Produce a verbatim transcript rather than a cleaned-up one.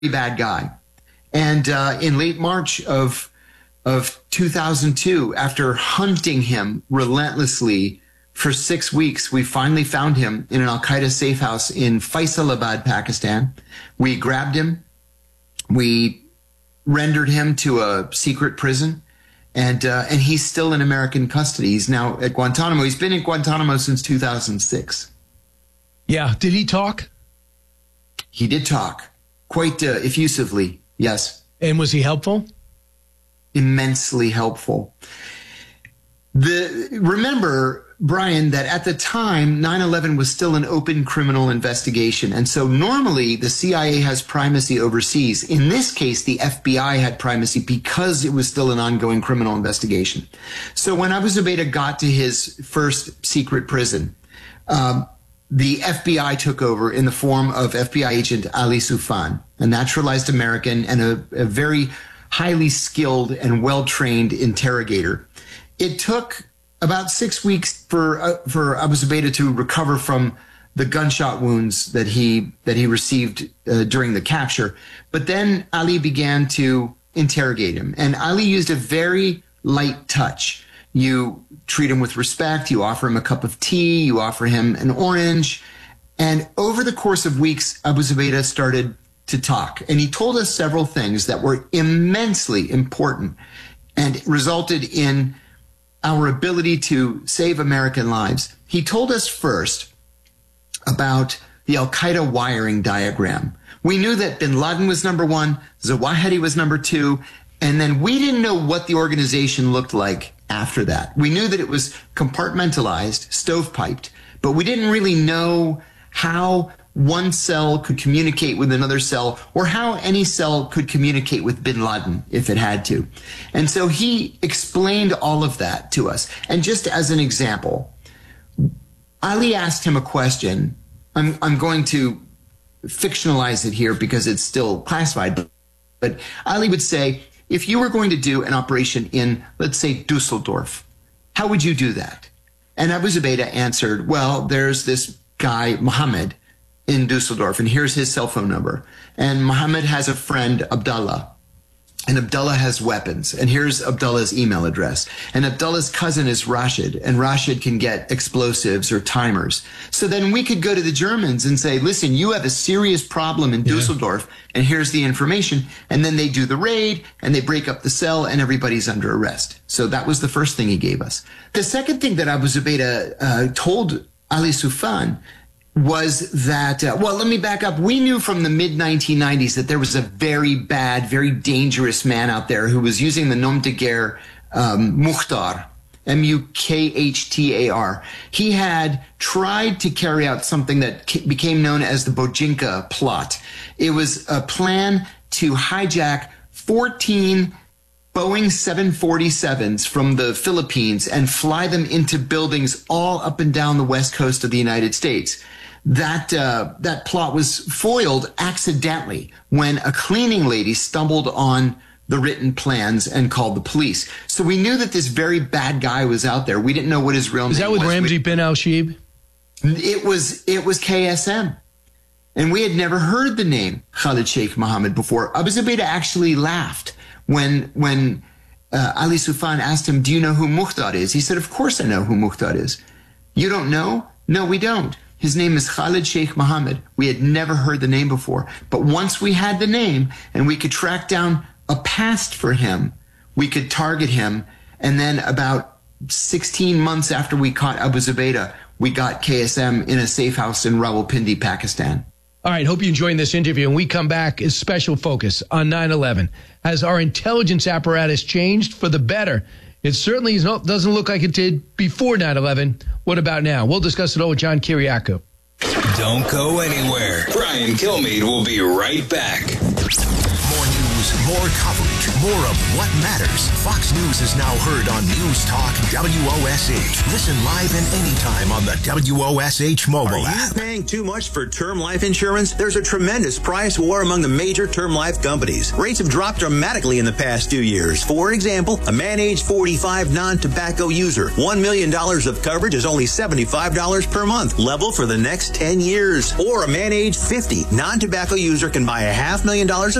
bad guy. And uh, in late March of of two thousand two, after hunting him relentlessly for six weeks, we finally found him in an Al-Qaeda safe house in Faisalabad, Pakistan. We grabbed him. We rendered him to a secret prison. And uh, and he's still in American custody. He's now at Guantanamo. He's been in Guantanamo since two thousand six. Yeah. Did he talk? He did talk quite uh, effusively. Yes. And was he helpful? Immensely helpful. The remember, Brian, that at the time, nine eleven was still an open criminal investigation. And so normally the C I A has primacy overseas. In this case, the F B I had primacy because it was still an ongoing criminal investigation. So when Abu Zubaydah got to his first secret prison, um, the F B I took over in the form of F B I agent Ali Soufan, a naturalized American and a, a very highly skilled and well-trained interrogator. It took about six weeks for uh, for Abu Zubaydah to recover from the gunshot wounds that he that he received uh, during the capture. But then Ali began to interrogate him, and Ali used a very light touch. You treat him with respect, you offer him a cup of tea, you offer him an orange. And over the course of weeks, Abu Zubaydah started to talk. And he told us several things that were immensely important and resulted in our ability to save American lives. He told us first about the Al-Qaeda wiring diagram. We knew that bin Laden was number one, Zawahiri was number two, and then we didn't know what the organization looked like after that. We knew that it was compartmentalized, stovepiped, but we didn't really know how one cell could communicate with another cell or how any cell could communicate with bin Laden if it had to. And so he explained all of that to us. And just as an example, Ali asked him a question. I'm, I'm going to fictionalize it here because it's still classified, but Ali would say, if you were going to do an operation in, let's say, Dusseldorf, how would you do that? And Abu Zubaydah answered, well, there's this guy, Mohammed, in Dusseldorf, and here's his cell phone number. And Mohammed has a friend, Abdullah, and Abdullah has weapons. And here's Abdullah's email address. And Abdullah's cousin is Rashid, and Rashid can get explosives or timers. So then we could go to the Germans and say, listen, you have a serious problem in Dusseldorf, yeah. and here's the information. And then they do the raid, and they break up the cell, and everybody's under arrest. So that was the first thing he gave us. The second thing that Abu Zubaydah uh, told Ali Soufan was that, uh, well, let me back up. We knew from the mid nineteen nineties that there was a very bad, very dangerous man out there who was using the nom de guerre um, Mukhtar, M U K H T A R. He had tried to carry out something that became known as the Bojinka plot. It was a plan to hijack fourteen Boeing seven forty-sevens from the Philippines and fly them into buildings all up and down the west coast of the United States. That uh, that plot was foiled accidentally when a cleaning lady stumbled on the written plans and called the police. So we knew that this very bad guy was out there. We didn't know what his real name was. Is that with Ramzi bin al-Shibh? It was it was K S M. And we had never heard the name Khalid Sheikh Mohammed before. Abu Zubaydah actually laughed when when uh, Ali Soufan asked him, do you know who Mukhtar is? He said, of course I know who Mukhtar is. You don't know? No, we don't. His name is Khalid Sheikh Mohammed. We had never heard the name before. But once we had the name and we could track down a past for him, we could target him. And then about sixteen months after we caught Abu Zubaydah, we got K S M in a safe house in Rawalpindi, Pakistan. All right, hope you're enjoying this interview. And we come back as special focus on nine eleven. Has our intelligence apparatus changed for the better? It certainly is not, doesn't look like it did before nine eleven. What about now? We'll discuss it all with John Kiriakou. Don't go anywhere. Brian Kilmeade will be right back. More news, More coverage, more of what matters. Fox News is now heard on News Talk W O S H. Listen live and anytime on the W O S H mobile app. Are you paying too much for term life insurance? There's a tremendous price war among the major term life companies. Rates have dropped dramatically in the past few years. For example, a man age forty-five non-tobacco user, one million dollars of coverage is only seventy-five dollars per month, level for the next ten years. Or a man age fifty non-tobacco user can buy a half million dollars of